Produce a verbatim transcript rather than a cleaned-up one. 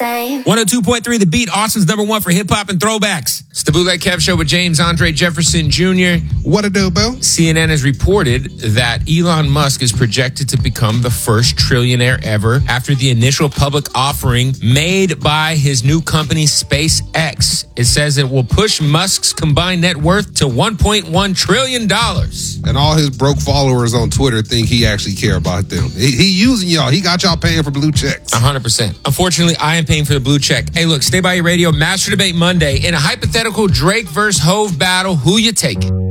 same. one oh two point three The Beat, Austin's number one for hip-hop and throwbacks. It's the Bootleg Kev Show with James Andre Jefferson Junior What a do, Bill? C N N has reported that Elon Musk is projected to become the first trillionaire ever after the initial public offering made by his new company, SpaceX. It says it will push Musk's combined net worth to one point one trillion dollars. And all his broke followers on Twitter think he actually care about them. He, he using y'all. He got y'all paying for blue checks. one hundred percent. Unfortunately, I am paying for the blue check. Hey, look, stay by your radio. Master Debate Monday. In a hypothetical Drake versus Hove battle, who you taking?